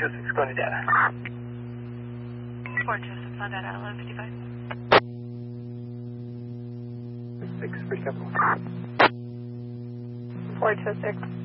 426 going to data. 426 on data, 1155. 6, pretty capital. 426.